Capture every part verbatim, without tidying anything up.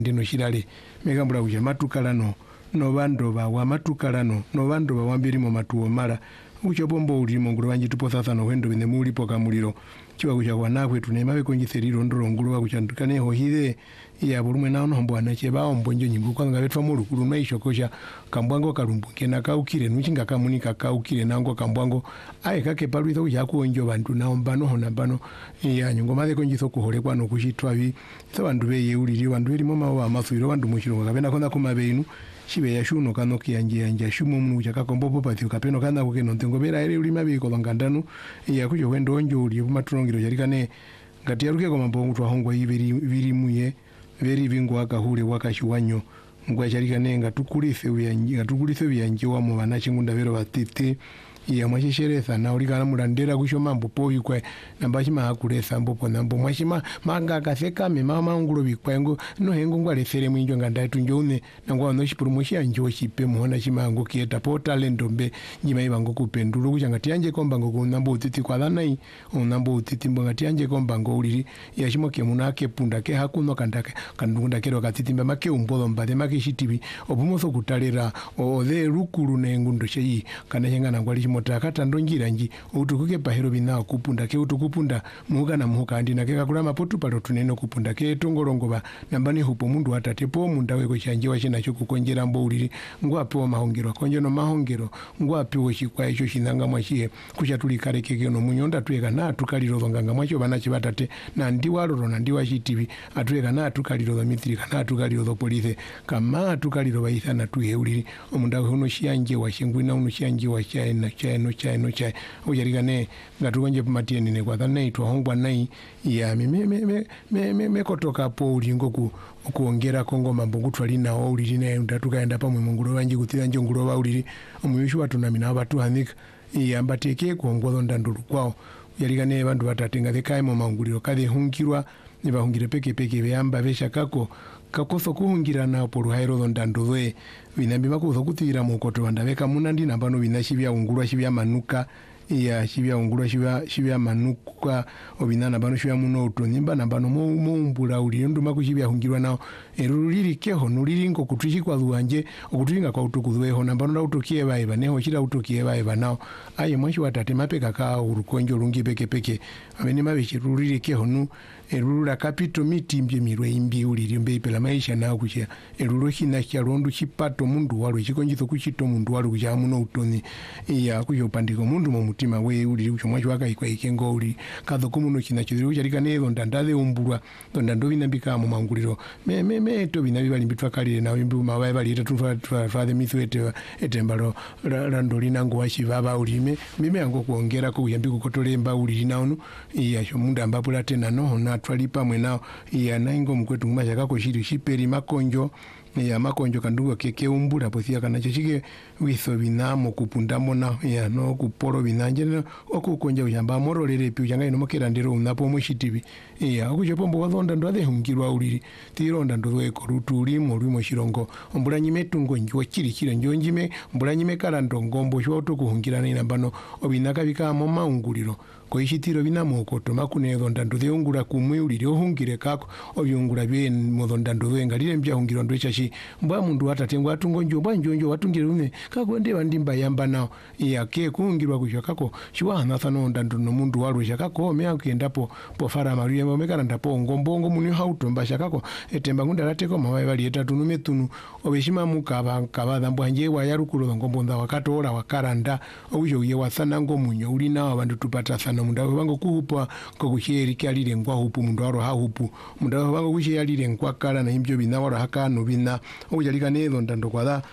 ndino shirale megambula kuja matukalano no bando ba wa matukalano no bando ba wambiri mu matuo mara ucho bombo uli mongolo banji tupo sasa no wendo bine muli poka muliro chiwa kuja kwana kwetu ne mabe konjiseriro ndoro ngulu wa kuchandukane ho hide ya bulumwe nawo nombo anache bawo mbonjo nyimbu kwa ngabetwa mu lukulu maisho kosha kambwango kalumbuke na kaukire nuchinga kamunika kaukire nango kambwango aye kake palwizo kuja kuonjo bantu nawo mbano hona mbano ya nyungo mabe konjiso kuhole kwano kushitwa bi so bantu beye uliri bantu biri mama wa masuiro bantu mushiro kabena kona kumabeinu shibe ya shuno kano kiyanje yanje shumo munu chaka kombopo pati ukapeno kana kukeno ntengo bera ere ulima biko bangandanu ya kujo wendo onjo uli kumatulongiro yarikane ngati yaruke kwa mambongo twahongwa ibiri biri muye beri bingo akahule wakashiwanyo ngwa yarikane ngatukulise uyanje ngatukulise uyanje wa mu banachi ngunda bero batete ya mwashishereza na ulikana mulandera kusho mambo povi kwa nambashi mahakulesa mbopo nambo mwashima manga kaseka me mama ngulo bikwango no hengo ngwalesere mwinjo ngandatu njone nangwa no shipurumushia njo shipe muhona shimango kieta portal ndombe nyima ibango kupendulu kuchangati yanje komba ngo nambo utiti kwa lanai nambo utiti mbangati yanje komba ngo uliri yashimo ke munake punda ke hakuno kandake kandunda kero katitimba make umbolo mbade make shitibi obumoso kutalera ole rukulu nengundo sheyi kana yenga nangwali motakata ndonjira nji utukuke pahero bina kupunda ke utukupunda muka na muka andina ke kakula mapotu palo tuneno kupunda ke tongolongo ba nambani hupo mundu atatepo munda weko chanjewa china cyo kukonjera mboliri ngwa pewa mahongero konjo no mahongero ngwa pewa chikwa icho shinanga mwachie kucha tulikare keke no munyonda tueka na tukaliro nganga mwacho banachi batate na ndiwalo na ndiwa chitivi atueka na tukaliro mitri kana tukaliro polise kama tukaliro baisa na tuheuliri omunda hono shianje wa shingwina uno shianje wa chaina chaino chaino chai ujarigane ngatukonje pamatieni ne kwa dhanai twahongwa nai ya me me me me me me kotoka po ulingo ku kuongera kongo mambungu twali nawo uliri ne ndatukaenda pamwe mungulo banji kutira njungulo ba uliri omuyushu watu na mina batu hanika ya mbateke kuongozo ndandulu kwao yarigane bantu batatenga thekaye mu manguliro kale hungirwa ne bahungire peke peke beyamba besha kako kakoso kuhungira na polu hairo ndandulwe binambi makuzo kutira mu koto bandabeka munandi nambano binashibya ungulwa shibya manuka ya shibya ungulwa shibya shibya manuka obinana bano shibya muno utonimba nambano mu mumbula uli nduma kushibya hungirwa nao eruliri keho nuliri ngo kutushi kwa luwanje okutulinga kwa utukuzweho nambano na utokie bae baneho shira utokie bae banao aye mwashi watate mapeka ka urukonjo lungi peke peke amene mabishi ruliri keho nu erulura kapito miti mbye mirwe imbi uliri mbe pela maisha na kuchia erulo kina kya rondu chipato mundu walo chikonjitho kuchito mundu walo kucha muno utoni ya kuyo pandiko mundu mu mutima we uliri kucho mwacho akaikwa ikengo uli kadho kumuno kina chidiro charika nezo ndandale umbulwa ndando binambika mu manguliro me me me to binabi bali mbitwa kalire na wimbi mabaye bali eta tufa tufa the mithwete etembalo randoli nango washibaba ulime mime yango kuongera ko yambi kukotolemba uliri naonu ya shomunda ambapula tena no na twalipa mwenao ya naingo mkwetu ngumasha kako shiri shiperi makonjo ya makonjo kandugo keke umbula posia kana chike wiso binamo kupundamo na ya no kuporo binanje okukonja uyamba morolere pi uyanga ino mokera ndero unapo mushitibi ya okuche pombo wazonda ndo ade hungirwa uliri tironda ndo eko rutuli mo limo shirongo ombula nyime tungo njwa chiri chire njo njime ombula nyime kala ndongombo shwa to kuhungira na bano obinaka bika mo maunguliro ko ishitiro binamo koto makunezo ndando zeungura kumwe uliri ohungire kako obyungura bye modonda ndo wengalire mbya hungiro ndo chashi mbwa mundu atatengwa atungo njo bwa njonjo watungire une kako ndeba ndimba yamba nao yake kuungirwa kushwa kako shwa na thano ndando no mundu walo shakako me akendapo po fara maria momekana ndapo ngombongo muni hautomba shakako etemba ngunda lateko mawaye bali etatu nume tunu obeshima mukaba kabadha mbwanje wa yarukulo ngombonda wakatola wakaranda obusho ye wasana ngo munyo uli nawo bantu tupata sana munda wango kuhupa ko kusheri kyalire ngwa hupu mundu waro ha hupu munda wango kusheri yalire ngwa kala na imbyo binawaro hakano bina obujalika nezo ndando kwala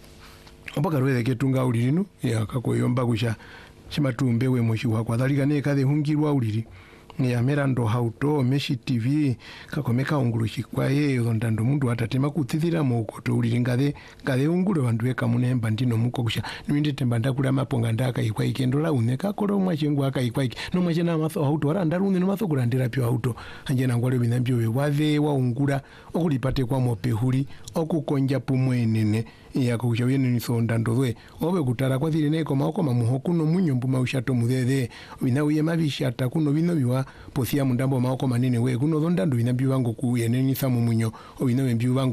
mpaka rwele ketunga ulirinu ya kakoyomba kusha chimatumbe we moshi wa kwadhalika ne kadhe hungirwa uliri ya merando hauto meshi tv kakomeka ungulu chikwaye ndando mundu atatema kuthithira mokoto uliri ngade ngade ungulu bantu eka munemba ndino muko kusha nwinde temba ndakula maponga ndaka ikwa ikendola uneka kolo mwachengu aka ikwa iki no mwachena maso hauto ara ndarune no maso kulandira pyo hauto anje nangwale binambyo we wave wa ungula okulipate kwa mopehuli okukonja pumwenene ya kukusha wene nisonda ndozwe obe kutara kwa thire neko maoko mamuho kuno munyombu maushato mudede binawiye mabishata kuno bino biwa posia mundambo maoko manene we kuno dhonda ndo binambyo wango ku yeneni samu munyo obino mbyo wango